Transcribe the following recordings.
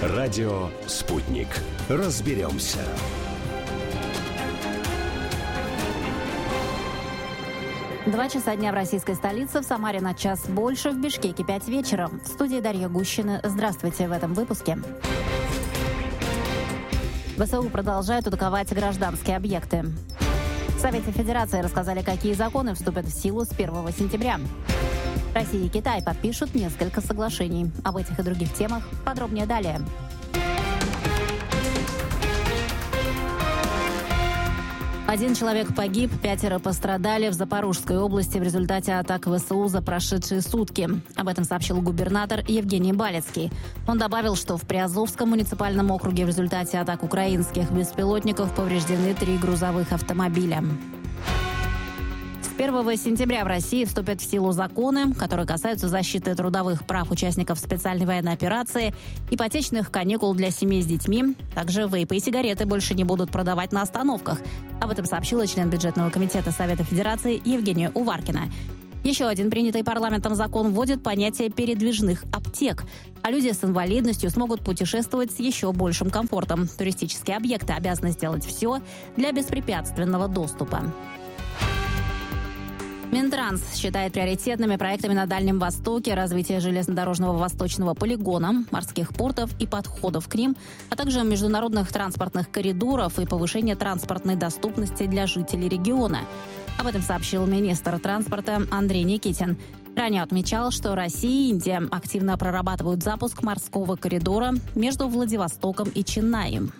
Радио «Спутник». Разберемся. Два часа дня в российской столице, в Самаре на час больше, в Бишкеке 5 вечера. В студии Дарья Гущина. Здравствуйте в этом выпуске. ВСУ продолжают атаковать гражданские объекты. В Совете Федерации рассказали, какие законы вступят в силу с 1 сентября. Россия и Китай подпишут несколько соглашений. Об этих и других темах подробнее далее. Один человек погиб, 5 пострадали в Запорожской области в результате атак ВСУ за прошедшие сутки. Об этом сообщил губернатор Евгений Балецкий. Он добавил, что в Приазовском муниципальном округе в результате атак украинских беспилотников повреждены 3 грузовых автомобиля. С 1 сентября в России вступят в силу законы, которые касаются защиты трудовых прав участников специальной военной операции, ипотечных каникул для семей с детьми. Также вейпы и сигареты больше не будут продавать на остановках. Об этом сообщила член бюджетного комитета Совета Федерации Евгения Уваркина. Еще один принятый парламентом закон вводит понятие передвижных аптек, а люди с инвалидностью смогут путешествовать с еще большим комфортом. Туристические объекты обязаны сделать все для беспрепятственного доступа. Минтранс считает приоритетными проектами на Дальнем Востоке развитие железнодорожного восточного полигона, морских портов и подходов к ним, а также международных транспортных коридоров и повышение транспортной доступности для жителей региона. Об этом сообщил министр транспорта Андрей Никитин. Ранее отмечал, что Россия и Индия активно прорабатывают запуск морского коридора между Владивостоком и Ченнаем.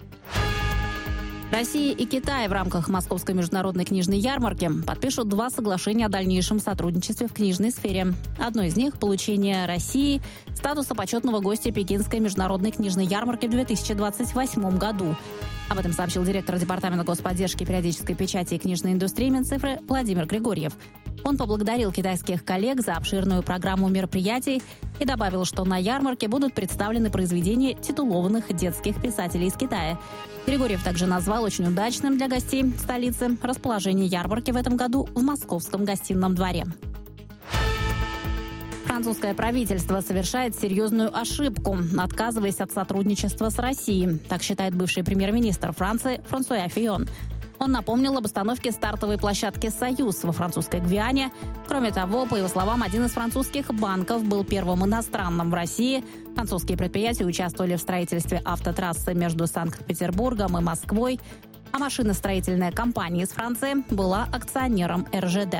Россия и Китай в рамках Московской международной книжной ярмарки подпишут 2 соглашения о дальнейшем сотрудничестве в книжной сфере. Одно из них – получение России статуса почетного гостя Пекинской международной книжной ярмарки в 2028 году. Об этом сообщил директор Департамента господдержки периодической печати и книжной индустрии Минцифры Владимир Григорьев. Он поблагодарил китайских коллег за обширную программу мероприятий и добавил, что на ярмарке будут представлены произведения титулованных детских писателей из Китая. Григорьев также назвал очень удачным для гостей столицы расположение ярмарки в этом году в Московском гостином дворе. Французское правительство совершает серьезную ошибку, отказываясь от сотрудничества с Россией, так считает бывший премьер-министр Франции Франсуа Фийон. Он напомнил об установке стартовой площадки «Союз» во французской Гвиане. Кроме того, по его словам, один из французских банков был первым иностранным в России. Французские предприятия участвовали в строительстве автотрассы между Санкт-Петербургом и Москвой, а машиностроительная компания из Франции была акционером РЖД.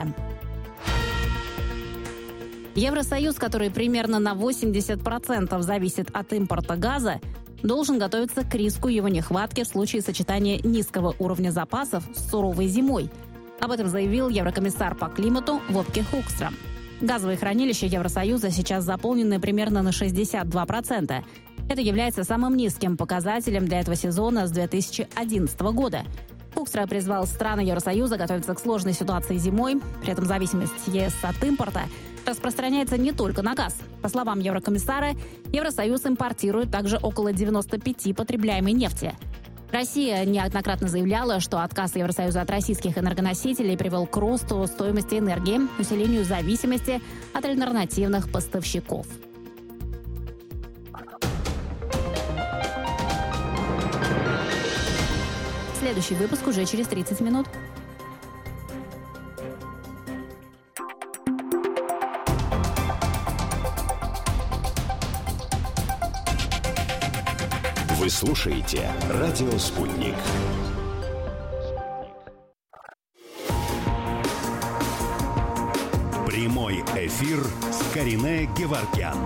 Евросоюз, который примерно на 80% зависит от импорта газа, должен готовиться к риску его нехватки в случае сочетания низкого уровня запасов с суровой зимой. Об этом заявил еврокомиссар по климату Вопке Хукстрам. Газовые хранилища Евросоюза сейчас заполнены примерно на 62%. Это является самым низким показателем для этого сезона с 2011 года. Хукстра призвал страны Евросоюза готовиться к сложной ситуации зимой. При этом зависимость ЕС от импорта распространяется не только на газ. По словам еврокомиссара, Евросоюз импортирует также около 95 потребляемой нефти. Россия неоднократно заявляла, что отказ Евросоюза от российских энергоносителей привел к росту стоимости энергии, усилению зависимости от альтернативных поставщиков. Следующий выпуск уже через 30 минут. Вы слушаете «Радио Спутник». Прямой эфир с Каринэ Геворгян.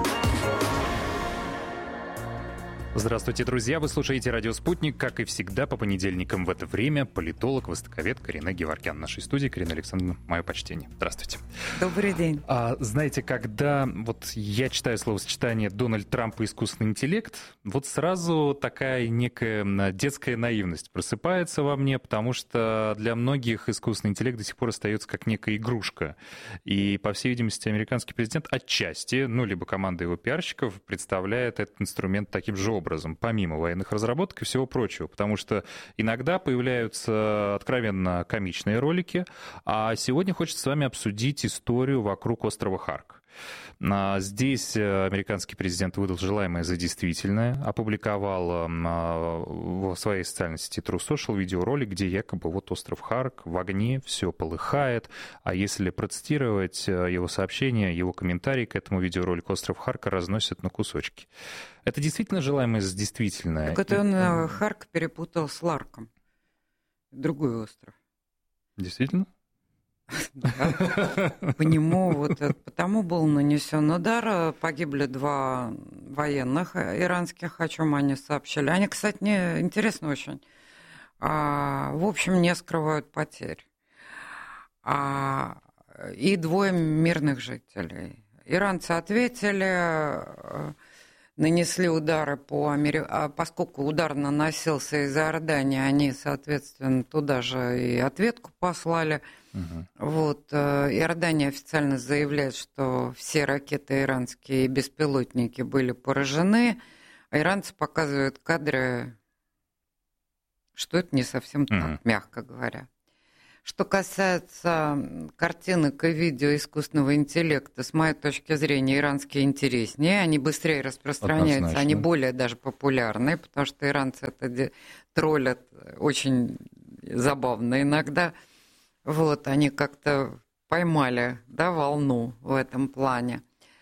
Здравствуйте, друзья! Вы слушаете «Радио Спутник». Как и всегда, по понедельникам в это время политолог, востоковед Каринэ Геворгян в нашей студии. Каринэ Александровна, мое почтение. Здравствуйте. Добрый день. Знаете, когда я читаю словосочетание «Дональд Трамп и искусственный интеллект», сразу такая некая детская наивность просыпается во мне, потому что для многих искусственный интеллект до сих пор остается как некая игрушка. И, по всей видимости, американский президент отчасти, либо команда его пиарщиков, представляет этот инструмент таким же образом, помимо военных разработок и всего прочего, потому что иногда появляются откровенно комичные ролики, а сегодня хочется с вами обсудить историю вокруг острова Харк. Здесь американский президент выдал желаемое за действительное, опубликовал в своей социальной сети True Social видеоролик, где якобы вот остров Харк в огне, все полыхает, а если процитировать его сообщение, его комментарий к этому видеоролику, остров Харка разносят на кусочки. Это действительно желаемое за действительное? Так это он Харк перепутал с Ларком. Другой остров. Действительно? По нему потому был нанесен удар. Погибли 2 военных иранских, о чем они сообщили. Они, кстати, интересно очень. В общем, не скрывают потерь. И 2 мирных жителей. Иранцы ответили, нанесли удары поскольку удар наносился из Иордании, они, соответственно, туда же и ответку послали. Иордания официально заявляет, что все ракеты иранские и беспилотники были поражены, а иранцы показывают кадры, что это не совсем так, мягко говоря. Что касается картинок и видео искусственного интеллекта, с моей точки зрения, иранские интереснее, они быстрее распространяются, однозначно. Они более даже популярны, потому что иранцы это троллят очень забавно иногда. Они как-то поймали, волну в этом плане.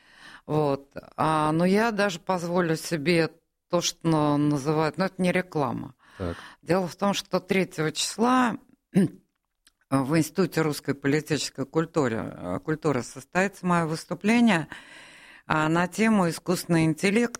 Но я даже позволю себе то, что называют, это не реклама. Так. Дело в том, что 3 числа в Институте русской политической культуры состоится мое выступление на тему «Искусственный интеллект.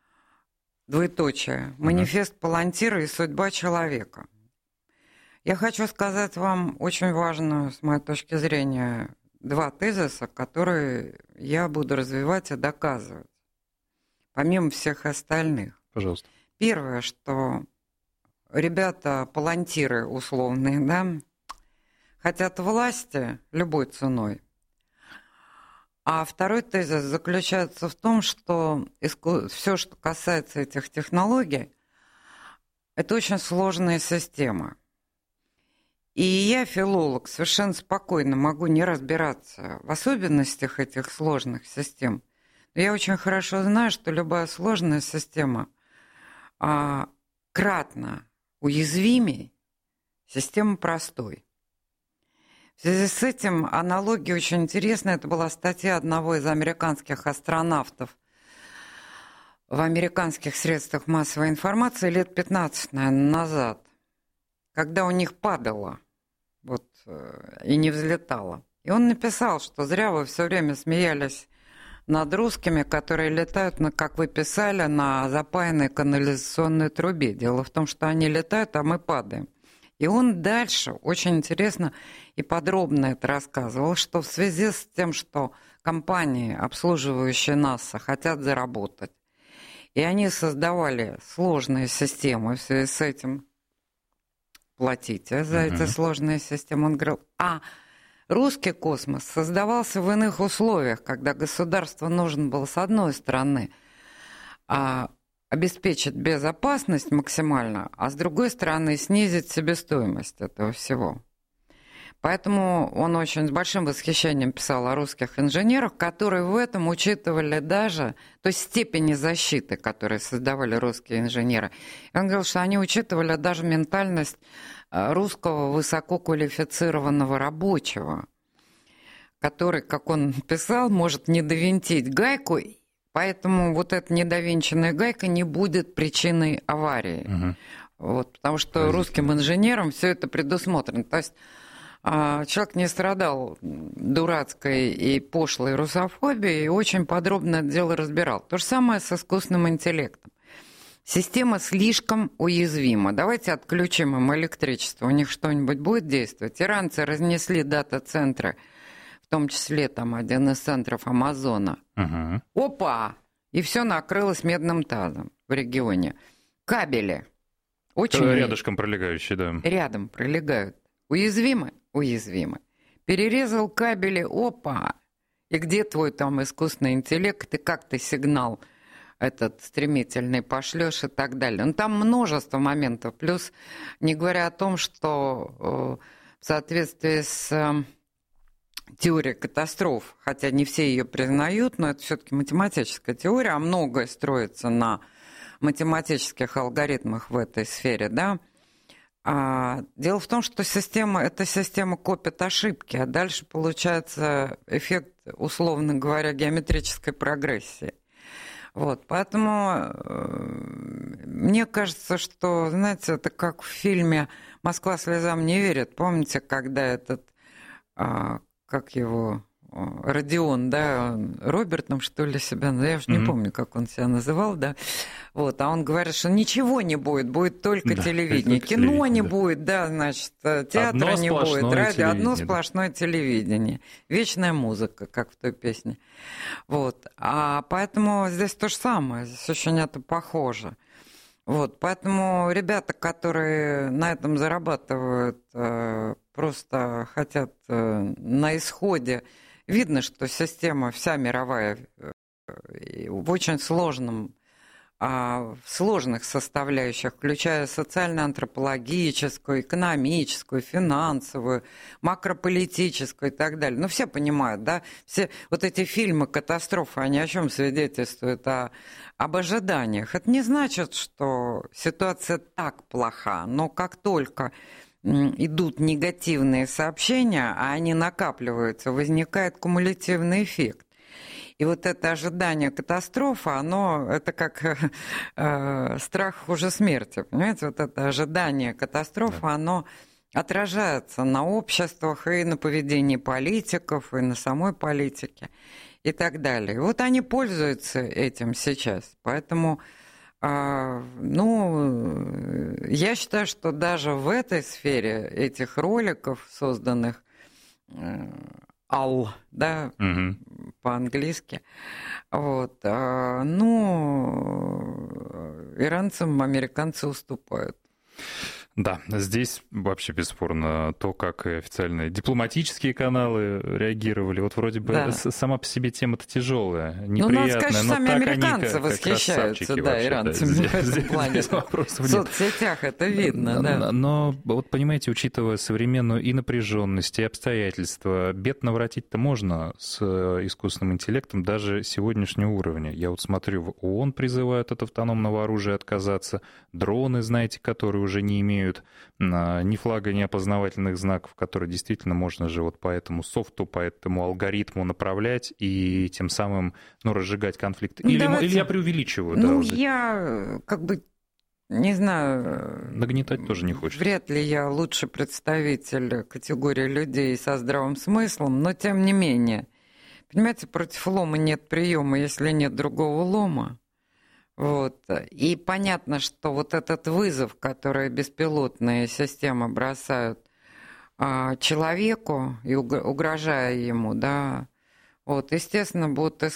Манифест Паллантира и судьба человека». Я хочу сказать вам очень важную, с моей точки зрения, 2 тезиса, которые я буду развивать и доказывать, помимо всех остальных. Пожалуйста. Первое, что ребята-паллантиры условные, хотят власти любой ценой. А второй тезис заключается в том, что все, что касается этих технологий, это очень сложная система. И я, филолог, совершенно спокойно могу не разбираться в особенностях этих сложных систем. Но я очень хорошо знаю, что любая сложная система кратно уязвимее системы простой. В связи с этим аналогия очень интересная. Это была статья одного из американских астронавтов в американских средствах массовой информации лет 15, наверное, назад, когда у них падало и не взлетало. И он написал, что зря вы все время смеялись над русскими, которые летают, как вы писали, на запаянной канализационной трубе. Дело в том, что они летают, а мы падаем. И он дальше очень интересно и подробно это рассказывал, что в связи с тем, что компании, обслуживающие НАСА, хотят заработать, и они создавали сложные системы, в связи с этим платите за эти сложные системы. Он говорил, русский космос создавался в иных условиях, когда государству нужно было, с одной стороны, обеспечить безопасность максимально, а с другой стороны снизить себестоимость этого всего. Поэтому он очень с большим восхищением писал о русских инженерах, которые в этом учитывали даже, то есть степени защиты, которые создавали русские инженеры. И он говорил, что они учитывали даже ментальность русского высококвалифицированного рабочего, который, как он писал, может не довинтить гайку, поэтому эта недовинченная гайка не будет причиной аварии. Потому что русским инженерам все это предусмотрено. То есть человек не страдал дурацкой и пошлой русофобией и очень подробно это дело разбирал. То же самое с искусственным интеллектом. Система слишком уязвима. Давайте отключим им электричество. У них что-нибудь будет действовать? Иранцы разнесли дата-центры, в том числе один из центров Амазона. Опа! И все накрылось медным тазом в регионе. Кабели. Очень рядышком пролегающие, да. Рядом пролегают. Уязвимы? Уязвимы. Перерезал кабели, опа! И где твой искусственный интеллект, и как ты сигнал этот стремительный пошлешь и так далее. Там множество моментов. Плюс, не говоря о том, что в соответствии с теория катастроф, хотя не все ее признают, но это все-таки математическая теория, а многое строится на математических алгоритмах в этой сфере, да. Дело в том, что эта система копит ошибки, а дальше получается эффект, условно говоря, геометрической прогрессии. Вот, поэтому мне кажется, что, знаете, это как в фильме «Москва слезам не верит». Помните, когда этот, как его, Родион, да, Робертом, что ли, себя, я уже не помню, как он себя называл, да, вот, а он говорит, что ничего не будет, будет только телевидение, кино не будет, да, значит, театра не будет, радио, одно сплошное телевидение, вечная музыка, как в той песне, вот, поэтому здесь то же самое, здесь очень это похоже. Вот, поэтому ребята, которые на этом зарабатывают, просто хотят на исходе. Видно, что система вся мировая в очень в сложных составляющих, включая социально-антропологическую, экономическую, финансовую, макрополитическую и так далее. Ну, все понимают, да? Все вот эти фильмы катастрофы, они о чем свидетельствуют? Об ожиданиях. Это не значит, что ситуация так плоха, но как только идут негативные сообщения, а они накапливаются, возникает кумулятивный эффект. И вот это ожидание катастрофы, это как страх хуже смерти. Понимаете, вот это ожидание катастрофы, оно отражается на обществах и на поведении политиков, и на самой политике, и так далее. И вот они пользуются этим сейчас. Поэтому, я считаю, что даже в этой сфере этих роликов, созданных да, по-английски. Вот. Иранцам американцы уступают. Да, здесь вообще бесспорно то, как и официальные дипломатические каналы реагировали. Вот вроде бы сама по себе тема-то тяжелая, неприятная. Надо сказать, что сами американцы восхищаются, иранцами в этом плане. В соцсетях это видно, да. Но вот понимаете, учитывая современную и напряженность, и обстоятельства, бед наворотить-то можно с искусственным интеллектом даже сегодняшнего уровня. Я вот смотрю, в ООН призывают от автономного оружия отказаться, дроны, знаете, которые уже не имеют ни флага, ни опознавательных знаков, которые действительно можно же вот по этому софту, по этому алгоритму направлять и тем самым разжигать конфликт. Или я преувеличиваю? Я не знаю. Нагнетать тоже не хочется. Вряд ли я лучший представитель категории людей со здравым смыслом, но тем не менее. Понимаете, против лома нет приема, если нет другого лома. Вот. И понятно, что вот этот вызов, который беспилотные системы бросают человеку, и угрожая ему, да, вот, естественно,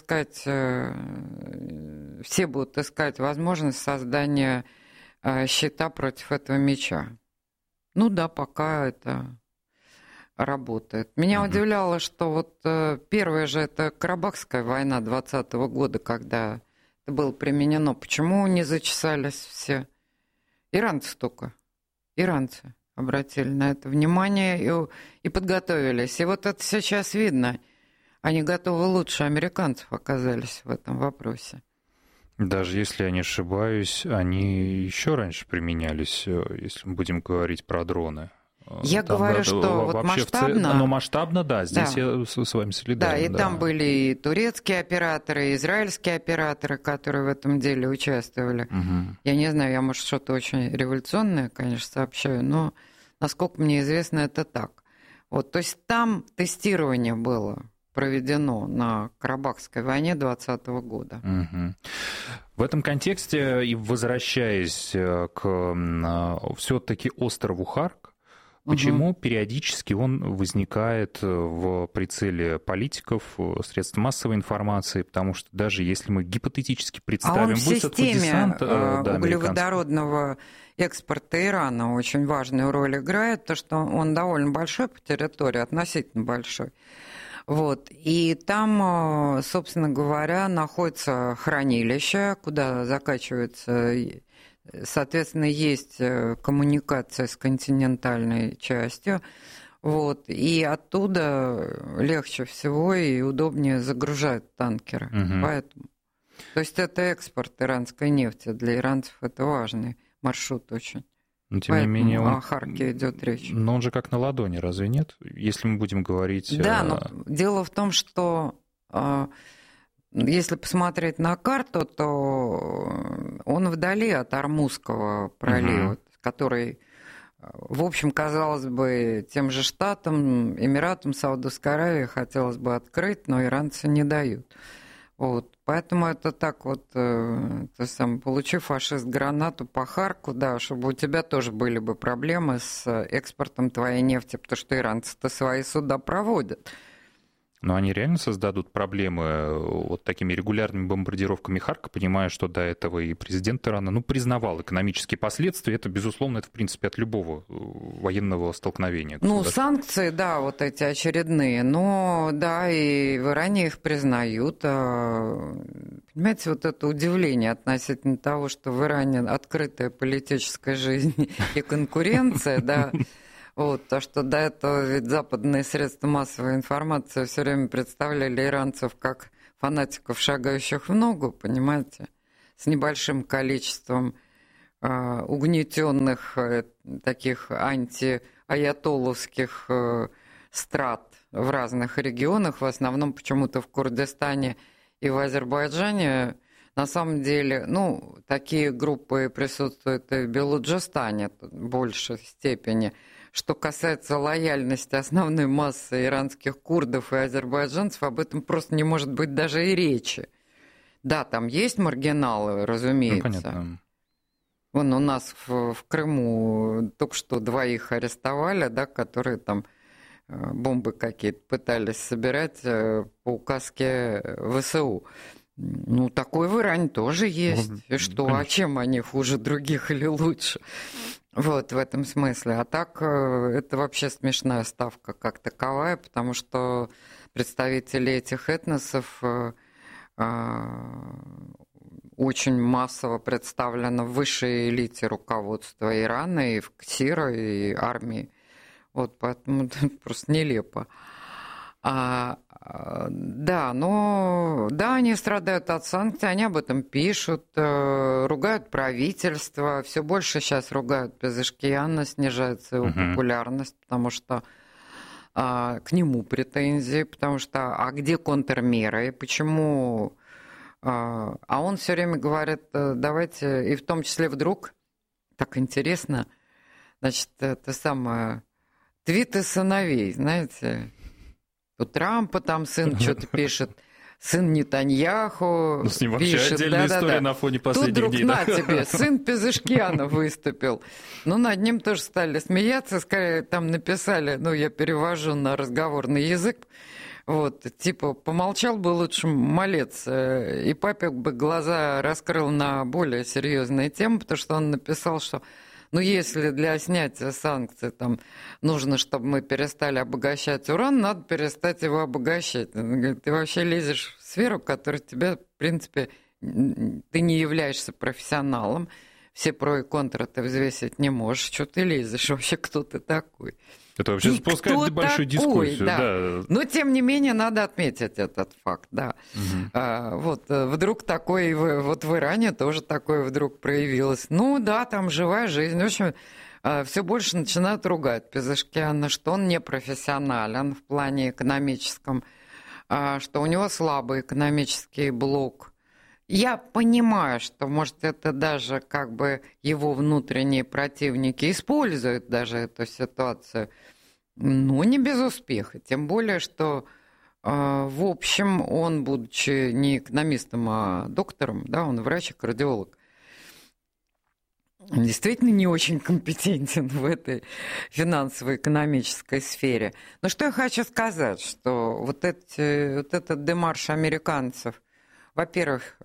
все будут искать возможность создания щита против этого меча. Пока это работает. Меня удивляло, что вот первая же это Карабахская война 2020 года, когда это было применено. Почему не зачесались все? Иранцы только. Иранцы обратили на это внимание и подготовились. И вот это сейчас видно. Они готовы лучше американцев оказались в этом вопросе. Даже если я не ошибаюсь, они еще раньше применялись, если мы будем говорить про дроны. Я говорю, что вот масштабно... Но масштабно, да, здесь я с вами солидарен. Да, и там были и турецкие операторы, и израильские операторы, которые в этом деле участвовали. Я не знаю, я, может, что-то очень революционное, конечно, сообщаю, но, насколько мне известно, это так. Вот, то есть там тестирование было проведено на Карабахской войне 2020 года. В этом контексте, и возвращаясь к все-таки острову Харк, почему периодически он возникает в прицеле политиков, средств массовой информации? Потому что даже если мы гипотетически представим высадку десанта углеводородного экспорта Ирана очень важную роль играет, то, что он довольно большой по территории, относительно большой. Вот. И там, собственно говоря, находится хранилище, куда закачиваются... Соответственно, есть коммуникация с континентальной частью. Вот, и оттуда легче всего и удобнее загружают танкеры. Поэтому. То есть это экспорт иранской нефти. Для иранцев это важный маршрут очень. Но, тем не менее, о Харке идет речь. Но он же как на ладони, разве нет? Если мы будем говорить... Да, но дело в том, что если посмотреть на карту, то он вдали от Ормузского пролива, который, в общем, казалось бы, тем же Штатам, Эмиратам, Саудовской Аравии хотелось бы открыть, но иранцы не дают. Вот. Поэтому это так вот, получи, фашист, гранату по Харку, да, чтобы у тебя тоже были бы проблемы с экспортом твоей нефти, потому что иранцы-то свои суда проводят. Но они реально создадут проблемы вот такими регулярными бомбардировками Харка, понимая, что до этого и президент Ирана признавал экономические последствия. Это, безусловно, это, в принципе, от любого военного столкновения. Санкции, да, вот эти очередные. Но, да, и в Иране их признают. Понимаете, вот это удивление относительно того, что в Иране открытая политическая жизнь и конкуренция, да. Вот, то, что до этого ведь западные средства массовой информации все время представляли иранцев как фанатиков, шагающих в ногу, понимаете, с небольшим количеством угнетенных таких антиаятолловских страт в разных регионах, в основном почему-то в Курдистане и в Азербайджане. На самом деле, такие группы присутствуют и в Белуджистане в большей степени. Что касается лояльности основной массы иранских курдов и азербайджанцев, об этом просто не может быть даже и речи. Да, там есть маргиналы, разумеется. Понятно. Вон у нас в Крыму только что 2 арестовали, да, которые там бомбы какие-то пытались собирать по указке ВСУ. Такое в Иране тоже есть. И что, конечно. А чем они хуже других или лучше? Вот, в этом смысле. А так, это вообще смешная ставка как таковая, потому что представители этих этносов очень массово представлены в высшей элите руководства Ирана, и в КСИРа, и армии. Вот, поэтому это просто нелепо. Да, они страдают от санкций, они об этом пишут, ругают правительство, все больше сейчас ругают Пезешкияна, снижается его популярность, потому что к нему претензии, потому что а где контрмеры, почему? А он все время говорит, давайте, и в том числе вдруг, так интересно, значит, это самое, твиты сыновей, знаете. У Трампа там сын что-то пишет, сын Нетаньяху с ним вообще пишет. Отдельная история на фоне последних дней. Тут вдруг на тебе, сын Пезешкияна выступил. Над ним тоже стали смеяться, скорее там написали, я перевожу на разговорный язык, вот, типа, помолчал бы лучше малец, и папе бы глаза раскрыл на более серьезные темы, потому что он написал, что если для снятия санкций там нужно, чтобы мы перестали обогащать уран, надо перестать его обогащать. Он говорит, ты вообще лезешь в сферу, в которой тебе, в принципе, ты не являешься профессионалом, все про и контра ты взвесить не можешь, что ты лезешь, вообще кто ты такой? Это вообще спускает большую дискуссию. Да. Но, тем не менее, надо отметить этот факт, да. Вот вдруг такой, вот в Иране тоже такое вдруг проявилось. Там живая жизнь. В общем, все больше начинают ругать Пезешкияна, что он не профессионален в плане экономическом, что у него слабый экономический блок. Я понимаю, что, может, это даже как бы его внутренние противники используют даже эту ситуацию, но не без успеха. Тем более, что, в общем, он, будучи не экономистом, а доктором, да, он врач и кардиолог, он действительно не очень компетентен в этой финансово-экономической сфере. Но что я хочу сказать, что вот этот демарш американцев, во-первых,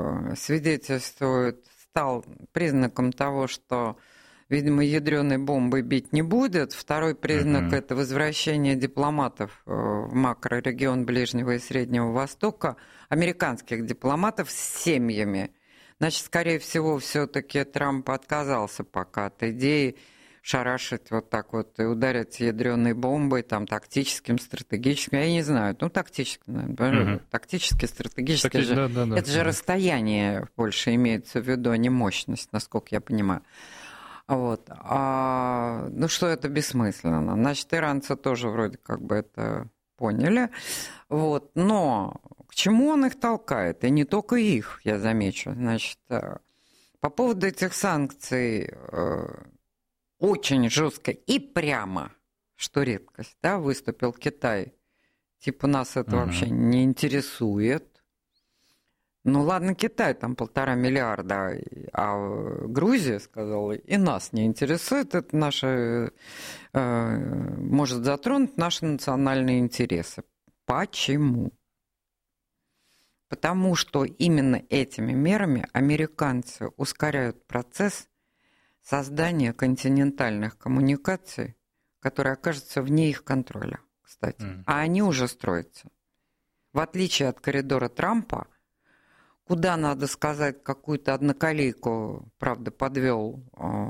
стал признаком того, что, видимо, ядреной бомбой бить не будет. Второй признак – это возвращение дипломатов в макрорегион Ближнего и Среднего Востока, американских дипломатов с семьями. Значит, скорее всего, все-таки Трамп отказался пока от идеи, шарашить вот так вот и ударять ядреной бомбой, там, тактическим, стратегическим, я не знаю, ну, тактическим, наверное, тактически, стратегически же, да, это же расстояние больше имеется в виду, а не мощность, насколько я понимаю. Вот. Ну, что это бессмысленно. Значит, иранцы тоже вроде как бы это поняли. Вот. Но к чему он их толкает? И не только их, я замечу. Значит, по поводу этих санкций очень жестко и прямо, что редкость, да, выступил Китай. Типа нас это вообще не интересует. Ну ладно, Китай, там 1,5 миллиарда, а Грузия сказала, и нас не интересует, это наше, может затронуть наши национальные интересы. Почему? Потому что именно этими мерами американцы ускоряют процесс создания континентальных коммуникаций, которые окажутся вне их контроля, кстати. А они уже строятся. В отличие от коридора Трампа, куда, надо сказать, какую-то одноколейку, правда, подвел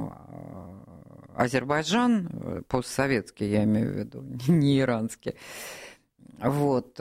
Азербайджан, постсоветский, я имею в виду, не иранский. Вот.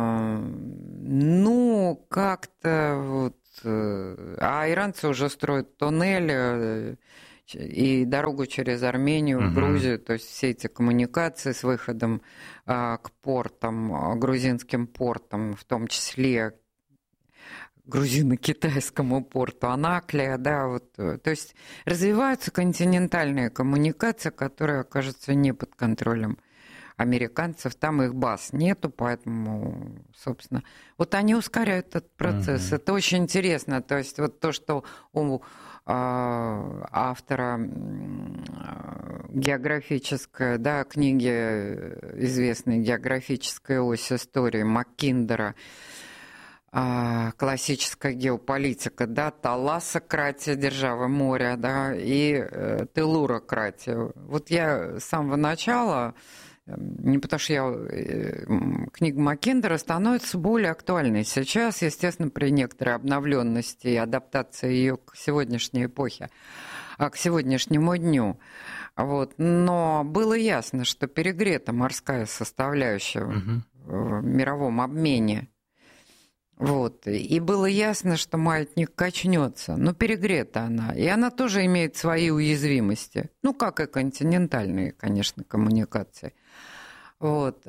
Ну, как-то вот... А иранцы уже строят тоннель и дорогу через Армению, в Грузию, то есть все эти коммуникации с выходом к портам, грузинским портам, в том числе грузино-китайскому порту Анаклия, да, вот, то есть развиваются континентальные коммуникации, которые окажутся не под контролем американцев, там их баз нету, поэтому, собственно, вот они ускоряют этот процесс. Это очень интересно, то есть вот то, что у автора географической, да, книги известной «Географическая ось истории» Маккиндера, классическая геополитика, да, талассократия, держава моря, да, и телурократия. Вот я с самого начала, не потому что книга Маккиндера становится более актуальной сейчас, естественно, при некоторой обновленности и адаптации ее к сегодняшней эпохе, к сегодняшнему дню. Вот. Но было ясно, что перегрета морская составляющая в мировом обмене. Вот. И было ясно, что маятник качнется. Но перегрета она. И она тоже имеет свои уязвимости. Ну, как и континентальные, конечно, коммуникации. Вот.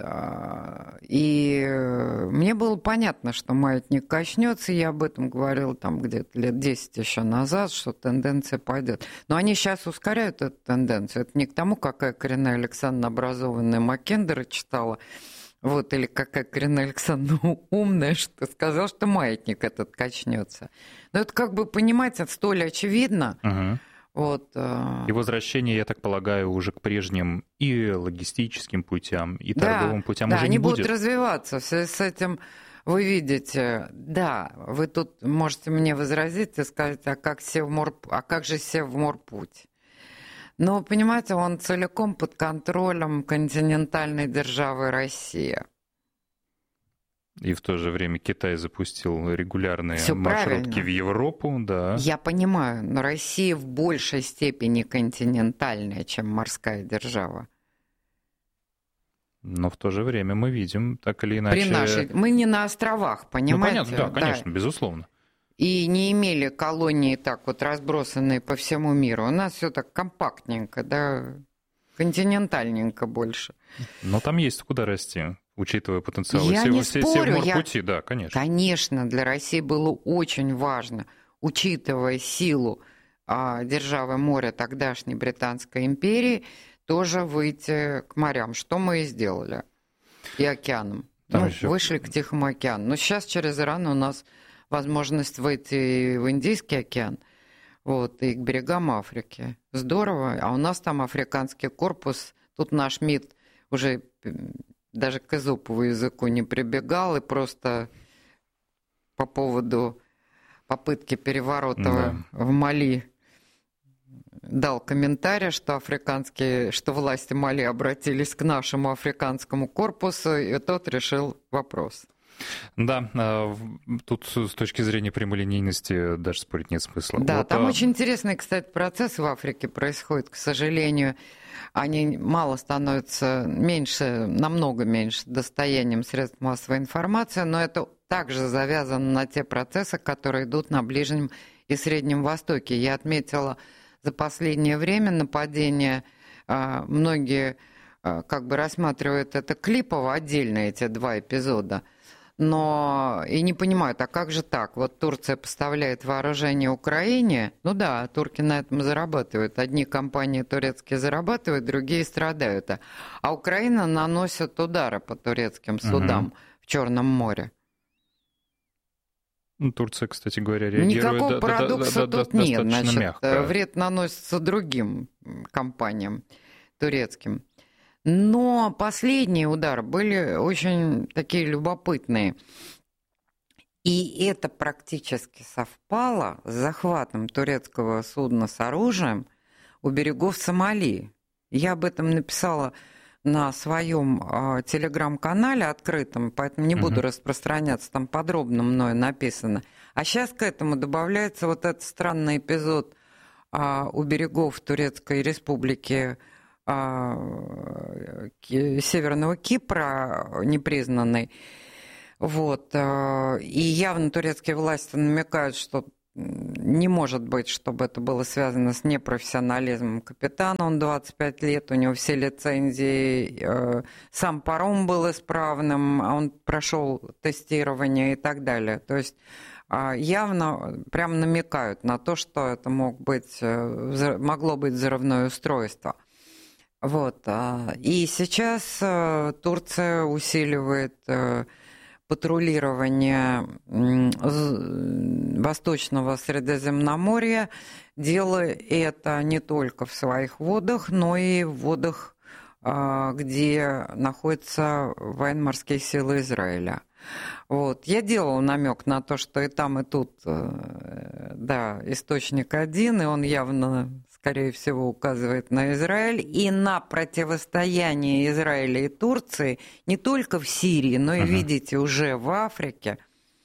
И мне было понятно, что маятник качнется. Я об этом говорил там где-то лет 10 еще назад, что тенденция пойдет. Но они сейчас ускоряют эту тенденцию. Это не к тому, какая Карина Александровна образованная Маккиндера читала, вот, или какая Карина Александровна умная, что сказала, что маятник этот качнется. Но это как бы, понимаете, это столь очевидно. Вот, и возвращение, я так полагаю, уже к прежним и логистическим путям, и торговым путям уже не будет. Да, они будут развиваться. В связи с этим вы видите, да, вы тут можете мне возразить и сказать, а как же Севморпуть? Но, понимаете, он целиком под контролем континентальной державы Россия. И в то же время Китай запустил регулярные Всё маршрутки правильно. в Европу, да. Я понимаю, но Россия в большей степени континентальная, чем морская держава. Но в то же время мы видим, так или иначе... Мы не на островах, понимаете? Ну, понятно, да, конечно, безусловно. И не имели колонии так вот разбросанные по всему миру. У нас все так компактненько, да, континентальненько больше. Но там есть куда расти, учитывая потенциал Севморпути, да, конечно. Конечно, для России было очень важно, учитывая силу державы моря тогдашней Британской империи, тоже выйти к морям, что мы и сделали, и океанам. Вышли к Тихому океану. Но сейчас через Иран у нас возможность выйти в Индийский океан, вот, и к берегам Африки. Здорово. А у нас там африканский корпус. Тут наш МИД уже даже к эзопову языку не прибегал, и просто по поводу попытки переворота в Мали дал комментарий, что власти Мали обратились к нашему африканскому корпусу, и тот решил вопрос. Да, тут с точки зрения прямолинейности даже спорить нет смысла. Да, вот, там очень интересные, кстати, процессы в Африке происходят, к сожалению. Они мало становятся меньше, намного меньше достоянием средств массовой информации, но это также завязано на те процессы, которые идут на Ближнем и Среднем Востоке. Я отметила за последнее время нападения, многие как бы рассматривают это клипово, отдельно эти два эпизода, но и не понимают, а как же так? Вот Турция поставляет вооружение Украине, ну да, турки на этом зарабатывают. Одни компании турецкие зарабатывают, другие страдают. А Украина наносит удары по турецким судам в Черном море. Турция, кстати говоря, реагирует Никакого парадокса тут нет. Значит, мягко. вред наносится другим компаниям турецким. Но последние удары были очень такие любопытные. И это практически совпало с захватом турецкого судна с оружием у берегов Сомали. Я об этом написала на своем телеграм-канале открытом, поэтому не буду распространяться, там подробно мною написано. А сейчас к этому добавляется вот этот странный эпизод у берегов Турецкой Республики Северного Кипра, непризнанный. Вот. И явно турецкие власти намекают, что не может быть, чтобы это было связано с непрофессионализмом капитана. Он 25 лет, у него все лицензии, сам паром был исправным, он прошел тестирование и так далее. То есть явно прям намекают на то, что это могло быть взрывное устройство. Вот. И сейчас Турция усиливает патрулирование Восточного Средиземноморья, делая это не только в своих водах, но и в водах, где находятся военно-морские силы Израиля. Вот. Я делала намек на то, что и там, и тут, да, источник один, и он явно, скорее всего, указывает на Израиль и на противостояние Израиля и Турции не только в Сирии, но и, видите, уже в Африке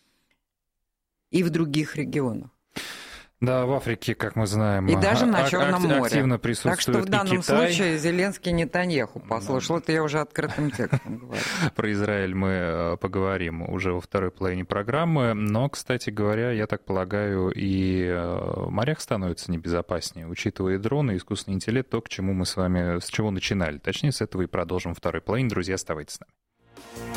и в других регионах. Да, в Африке, как мы знаем, и даже на Черном море. Активно присутствует так что в данном Китай. случае Зеленский Нетаньяху послушал. Это я уже открытым текстом говорю. Про Израиль мы поговорим уже во второй половине программы. Но, кстати говоря, я так полагаю, и в морях становится небезопаснее, учитывая дроны, искусственный интеллект, то, к чему мы с вами, с чего начинали. Точнее, с этого и продолжим во второй половине. Друзья, оставайтесь с нами.